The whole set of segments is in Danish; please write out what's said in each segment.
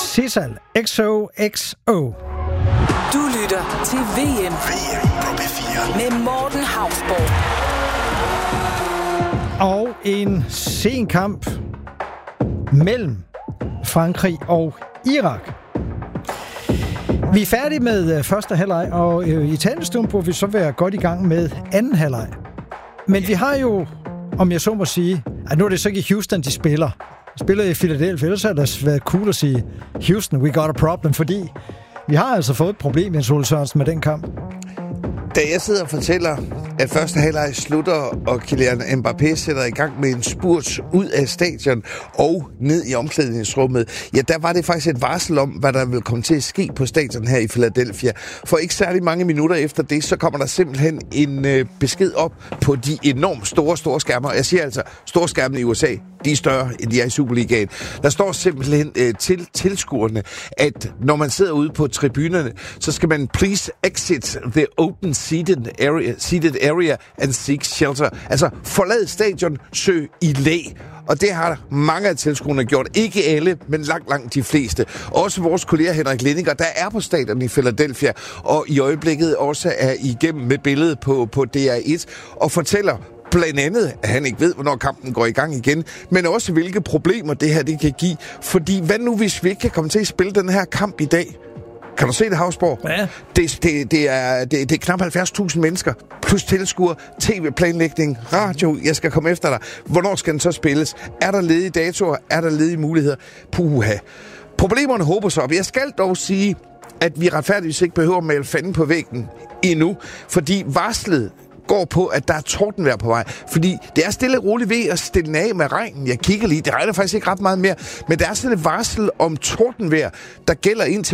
Sissal, XOXO. Du lytter til VM på P4 med Morten Hausborg. Og en sen kamp mellem Frankrig og Irak. Vi er færdige med første halvleg, og i talestund vil vi så være godt i gang med anden halvleg. Men vi har jo, om jeg så må sige, at nu er det så ikke Houston, de spiller i Philadelphia, ellers har det været cool at sige, Houston, we got a problem, fordi vi har altså fået et problem, Jens Ole Sørensen, med den kamp. Da jeg sidder og fortæller, at første halvleg slutter, og Kylian Mbappé sætter i gang med en spurt ud af stadion og ned i omklædningsrummet, ja, der var det faktisk et varsel om, hvad der vil komme til at ske på stadion her i Philadelphia. For ikke særlig mange minutter efter det, så kommer der simpelthen en besked op på de enormt store skærmer. Jeg siger altså, store skærmene i USA, de er større, end de er i Superligaen. Der står simpelthen til tilskuerne, at når man sidder ude på tribunerne, så skal man please exit the open seated area and seek shelter. Altså forlad stadion, søg i læ. Og det har mange af tilskuerne gjort. Ikke alle, men langt de fleste. Også vores kollega Henrik Lindinger, der er på stadion i Philadelphia, og i øjeblikket også er igennem med billedet på DR1, og fortæller blandt andet, at han ikke ved, hvornår kampen går i gang igen, men også hvilke problemer det her det kan give. Fordi hvad nu, hvis vi ikke kan komme til at spille den her kamp i dag? Kan du se det, Hausborg? Ja. Det er knap 70.000 mennesker, plus tilskuere, tv-planlægning, radio, jeg skal komme efter dig. Hvornår skal den så spilles? Er der ledige datoer? Er der ledige muligheder? Puha. Problemerne håber sig op. Jeg skal dog sige, at vi retfærdigvis ikke behøver at male fanden på væggen endnu, fordi varslet går på, at der er tordenvejr på vej. Fordi det er stille og roligt ved at stille af med regnen. Jeg kigger lige, det regner faktisk ikke ret meget mere, men der er sådan et varsel om tordenvejr, der gælder indtil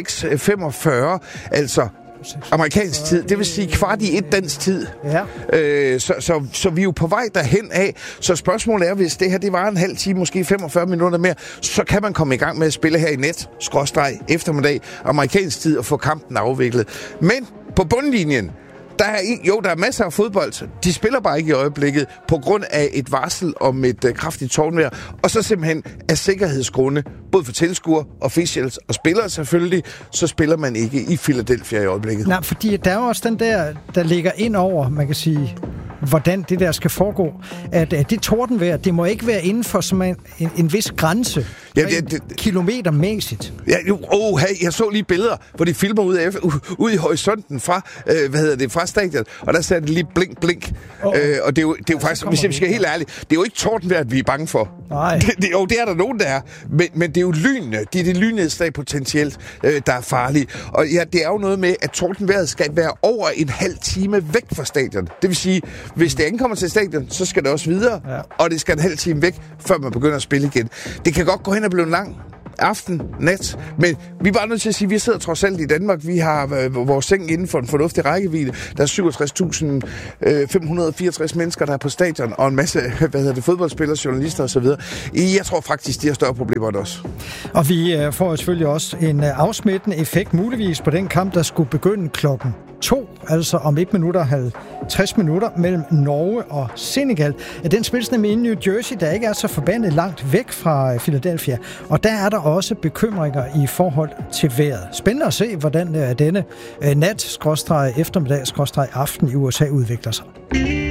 06:45, altså amerikansk tid. Det vil sige 1:15 dansk tid. Ja. Så vi er jo på vej derhen af. Så spørgsmålet er, hvis det her det var en halv time, måske 45 minutter mere, så kan man komme i gang med at spille her i eftermiddag, amerikansk tid, og få kampen afviklet. Men på bundlinjen, der er masser af fodbold. De spiller bare ikke i øjeblikket på grund af et varsel om et kraftigt tordenvejr. Og så simpelthen af sikkerhedsgrunde, både for tilskuere, officials og spillere selvfølgelig, så spiller man ikke i Philadelphia i øjeblikket. Nej, fordi der er jo også den der ligger ind over, man kan sige, hvordan det der skal foregå. At det tordenvejr, det må ikke være inden for som en vis grænse. Ja, kilometermæssigt. Ja, jeg så lige billeder, hvor de filmer ud i horisonten fra stadion, og der sagde det lige blink. Og det er jo faktisk, hvis jeg skal helt ærligt, det er jo ikke tordenvejr, vi er bange for. Nej. Det er der nogen, der er. Men det er jo lynene. Det er det lynnedslag potentielt, der er farlige. Og ja, det er jo noget med, at tordenvejret skal være over en halv time væk fra stadion. Det vil sige, hvis det ankommer til stadion, så skal det også videre, og det skal en halv time væk, før man begynder at spille igen. Det kan godt gå hen og blive lang aften, nat, men vi er bare nødt til at sige, at vi sidder trods alt i Danmark. Vi har vores seng inden for en fornuftig rækkevidde. Der er 67.564 mennesker, der er på stadion, og en masse fodboldspillere, journalister osv. Jeg tror faktisk, de har større problemer end os. Og vi får selvfølgelig også en afsmittende effekt, muligvis på den kamp, der skulle begynde klokken 2, altså om 1 minut og 50 minutter mellem Norge og Senegal. Den spilles nemlig i New Jersey, der ikke er så forbandet langt væk fra Philadelphia. Og der er der også bekymringer i forhold til vejret. Spændende at se, hvordan denne nat-eftermiddag-aften i USA udvikler sig.